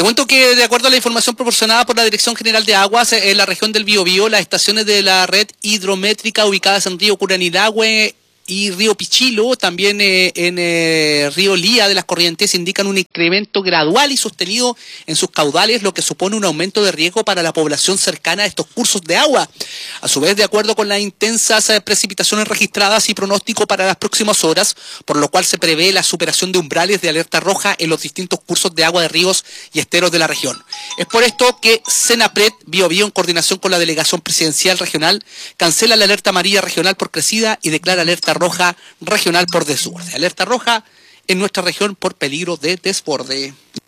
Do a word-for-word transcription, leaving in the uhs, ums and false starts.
Te cuento que de acuerdo a la información proporcionada por la Dirección General de Aguas, en la región del Biobío, las estaciones de la red hidrométrica ubicadas en Río Curanilahue y Río Pichilo, también eh, en eh, Río Lía de las Corrientes, indican un incremento gradual y sostenido en sus caudales, lo que supone un aumento de riesgo para la población cercana a estos cursos de agua. A su vez, de acuerdo con las intensas eh, precipitaciones registradas y pronóstico para las próximas horas, por lo cual se prevé la superación de umbrales de alerta roja en los distintos cursos de agua de ríos y esteros de la región. Es por esto que Senapred Biobío, en coordinación con la Delegación Presidencial Regional, cancela la alerta amarilla regional por crecida y declara alerta roja regional por desborde. Alerta roja en nuestra región por peligro de desborde.